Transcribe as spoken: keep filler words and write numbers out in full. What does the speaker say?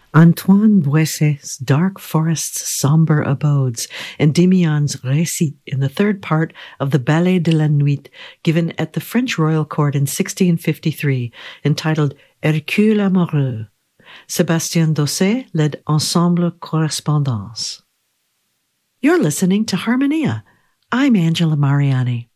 Antoine Boisset's dark forests, sombre abodes, and Demian's récit in the third part of the Ballet de la Nuit, given at the French royal court in sixteen fifty-three, entitled Hercule Amoureux. Sébastien Dosset led Ensemble Correspondance. You're listening to Harmonia. I'm Angela Mariani.